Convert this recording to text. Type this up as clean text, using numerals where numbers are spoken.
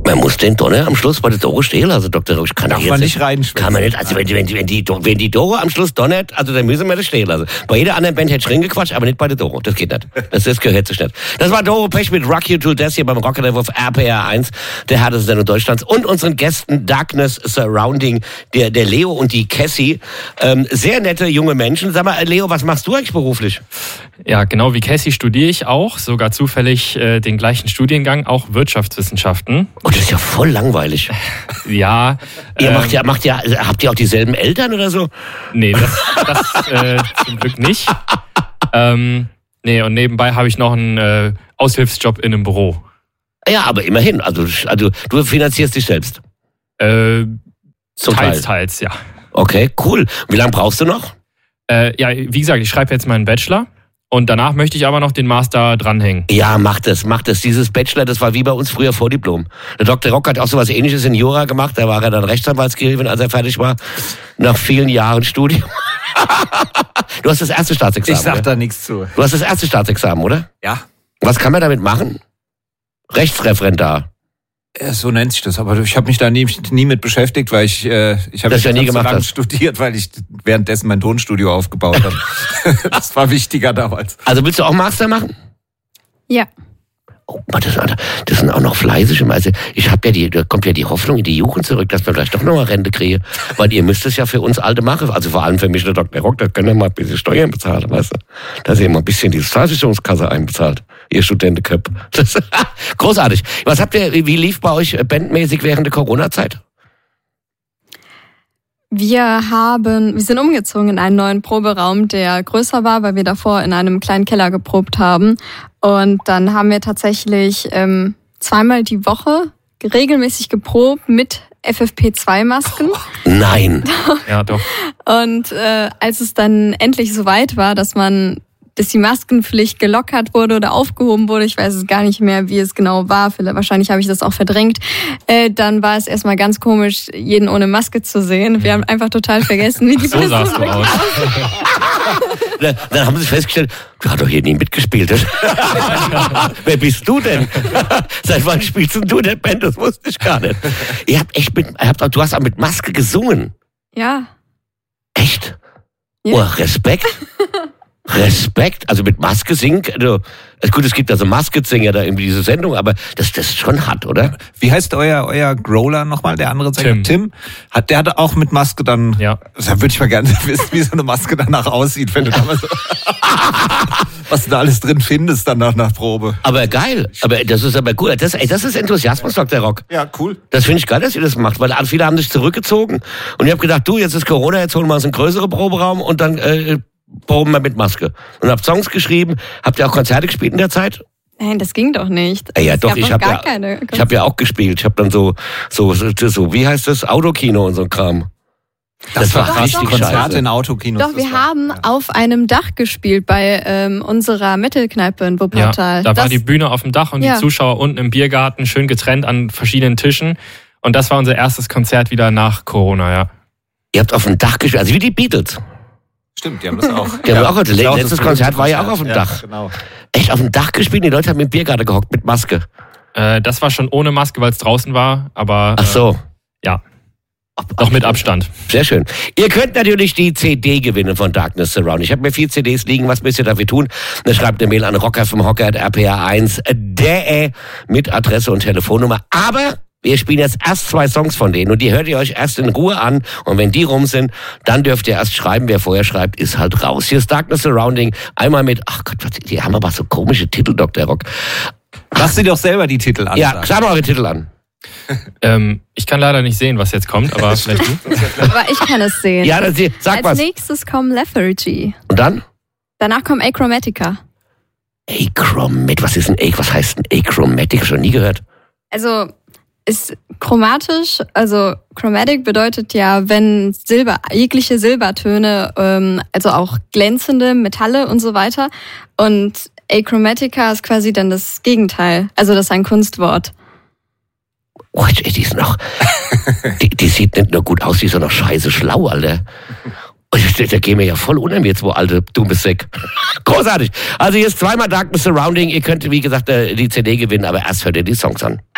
Man muss den Donner am Schluss bei der Doro stehen lassen, also Dr. Rock. Darf man nicht reinschwimmen. Kann man nicht, also wenn die Doro am Schluss donnert, also dann müssen wir das stehen lassen. Bei jeder anderen Band hätte ich reingequatscht, aber nicht bei der Doro. Das geht nicht. Das gehört sich nicht. Das war Doro Pech mit Rock You to Death hier beim Rocker der Wurf RPR 1, der härteste Sendung Deutschlands, und unseren Gästen Darkness Surrounding, der Leo und die Cassie. Sehr nette junge Menschen. Sag mal, Leo, was machst du eigentlich beruflich? Ja, genau wie Cassie studiere ich auch, sogar zufällig den gleichen Studiengang, auch Wirtschaftswissenschaften. Oh, das ist ja voll langweilig. Ja. Ihr habt ihr auch dieselben Eltern oder so? Nee, das zum Glück nicht. Nee, und nebenbei habe ich noch einen Aushilfsjob in einem Büro. Ja, aber immerhin. Also du finanzierst dich selbst. Teils, ja. Okay, cool. Wie lange brauchst du noch? Ja, wie gesagt, ich schreibe jetzt meinen Bachelor. Und danach möchte ich aber noch den Master dranhängen. Ja, mach das. Dieses Bachelor, das war wie bei uns früher Vordiplom. Der Dr. Rock hat auch sowas Ähnliches in Jura gemacht. Da war er dann Rechtsanwaltsgehilfin, als er fertig war. Nach vielen Jahren Studium. Du hast das erste Staatsexamen, Ich sag oder? da nichts zu. Du hast das erste Staatsexamen, oder? Ja. Was kann man damit machen? Rechtsreferendar. Ja, so nennt sich das, aber ich habe mich da nie mit beschäftigt, weil ich habe das ja nie gemacht so lange studiert, weil ich währenddessen mein Tonstudio aufgebaut habe. Das war wichtiger damals. Also willst du auch Master machen? Ja. Oh, das sind auch noch fleißige. Also da kommt ja die Hoffnung in die Jugend zurück, dass wir vielleicht doch noch mal Rente kriegen, weil ihr müsst es ja für uns Alte machen. Also vor allem für mich, der Dr. Rock, da können wir mal ein bisschen Steuern bezahlen, weißt du? Dass ihr mal ein bisschen die Versicherungskasse einbezahlt. Ihr Studentenköp. Großartig. Wie lief bei euch bandmäßig während der Corona-Zeit? Wir sind umgezogen in einen neuen Proberaum, der größer war, weil wir davor in einem kleinen Keller geprobt haben. Und dann haben wir tatsächlich zweimal die Woche regelmäßig geprobt mit FFP2-Masken. Nein. Ja, doch. Und als es dann endlich soweit war, dass die Maskenpflicht gelockert wurde oder aufgehoben wurde, ich weiß es gar nicht mehr, wie es genau war, wahrscheinlich habe ich das auch verdrängt, dann war es erstmal ganz komisch, jeden ohne Maske zu sehen. Wir haben einfach total vergessen, wie die So sahst du aus. Dann haben sie festgestellt, du hast doch hier nie mitgespielt. Wer bist du denn? Seit wann spielst du in der Band? Das wusste ich gar nicht. Du hast auch mit Maske gesungen. Ja. Echt? Ja. Oh, Respekt. Respekt, also mit Maske singen. Also, gut, es gibt also Masked-Singer da irgendwie diese Sendung, aber das ist schon hart, oder? Wie heißt euer Growler nochmal, der andere Sänger? Tim. Der hat auch mit Maske dann. Ja. Da würde ich mal gerne wissen, wie so eine Maske danach aussieht, wenn du da mal so, was du da alles drin findest dann nach Probe. Aber geil. Aber das ist aber cool. Das ist Enthusiasmus, Dr. Rock. Ja, cool. Das finde ich geil, dass ihr das macht, weil viele haben sich zurückgezogen und ich habe gedacht, jetzt ist Corona, jetzt holen wir uns einen größeren Proberaum und dann proben wir mit Maske. Und habt Songs geschrieben. Habt ihr auch Konzerte gespielt in der Zeit? Nein, das ging doch nicht. Ja, doch, ich habe ja auch gespielt. Ich habe dann so, wie heißt das? Autokino und so ein Kram. Das war richtig Konzerte in Autokinos. Doch, wir haben auf einem Dach gespielt bei unserer Metal-Kneipe in Wuppertal. Ja, da war die Bühne auf dem Dach und die Zuschauer unten im Biergarten, schön getrennt an verschiedenen Tischen. Und das war unser erstes Konzert wieder nach Corona, ja. Ihr habt auf dem Dach gespielt, also wie die Beatles. Stimmt, die haben das auch. Letztes Konzert war ja auch auf dem Dach. Genau. Echt, auf dem Dach gespielt? Die Leute haben im Biergarten gehockt mit Maske. Das war schon ohne Maske, weil es draußen war, aber... Ach so. Ja. Doch mit Abstand. Sehr schön. Ihr könnt natürlich die CD gewinnen von Darkness Surrounding. Ich habe mir 4 CDs liegen, was müsst ihr dafür tun? Dann schreibt eine Mail an rocker@rpa1.de mit Adresse und Telefonnummer. Aber wir spielen jetzt erst 2 Songs von denen und die hört ihr euch erst in Ruhe an und wenn die rum sind, dann dürft ihr erst schreiben. Wer vorher schreibt, ist halt raus. Hier ist Darkness Surrounding. Einmal mit, ach Gott, die haben aber so komische Titel, Dr. Rock. Lass sie doch selber die Titel an. Ja, sag mal eure Titel an. Ich kann leider nicht sehen, was jetzt kommt, aber vielleicht du. Aber ich kann es sehen. Ja, dann sag was. Als nächstes kommen Lethargy. Und dann? Danach kommt Achromatica. Was ist was heißt ein Achromatic? Schon nie gehört. Also ist chromatisch, also chromatic bedeutet ja, wenn jegliche Silbertöne, also auch glänzende Metalle und so weiter. Und Achromatica ist quasi dann das Gegenteil. Also das ist ein Kunstwort. Oh, die ist noch. die sieht nicht nur gut aus, die ist auch noch scheiße schlau, Alter. Da gehen wir ja voll unter jetzt, wo alte dumme Säck. Großartig. Also hier ist zweimal Darkness Surrounding. Ihr könnt, wie gesagt, die CD gewinnen, aber erst hört ihr die Songs an.